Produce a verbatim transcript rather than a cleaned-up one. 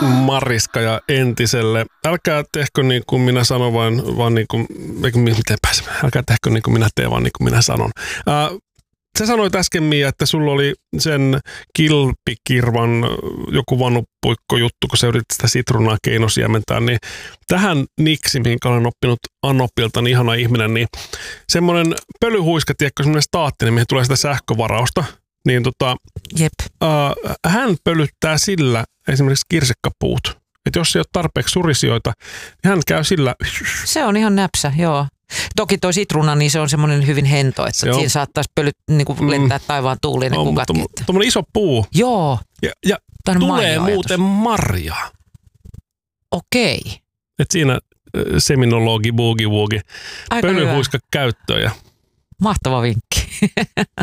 Mariska ja Entiselle. Älkää tehkö niin kuin minä sanon, vaan, vaan niin kuin, miten pääsemme, älkää tehkö niin kuin minä teen, vaan niin kuin minä sanon. Ää, sä sanoit äsken, Mia, että sulla oli sen kilpikirvan joku vanupuikko juttu, kun sä yritit sitä sitruunaa keinosiementää, niin tähän niksi, minkä olen oppinut Anopilta, niin ihana ihminen, niin semmoinen pölyhuiska, tiedätkö, semmoinen staattinen, mihin tulee sitä sähkövarausta, niin tota, Jep. Ää, hän pölyttää sillä esimerkiksi kirsikkapuut. Että jos ei ole tarpeeksi surisioita, niin hän käy sillä. Se on ihan näpsä, joo. Toki toi sitruuna, niin se on semmoinen hyvin hento, että Joo. siinä saattaisi pölyt niin kuin lentää taivaan tuuliin ne no, kukatkin. Tuommoinen iso puu. Joo. Ja, ja tulee muuten marjaa. Okei. Et siinä äh, seminologi, boogie woogie, pölyhuiska käyttöön. Ja mahtava vinkki.